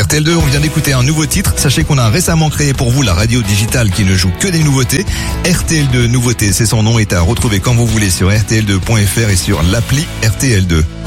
RTL2, on vient d'écouter un nouveau titre. Sachez qu'on a récemment créé pour vous la radio digitale qui ne joue que des nouveautés. RTL2 Nouveautés, c'est son nom, est à retrouver quand vous voulez sur rtl2.fr et sur l'appli RTL2.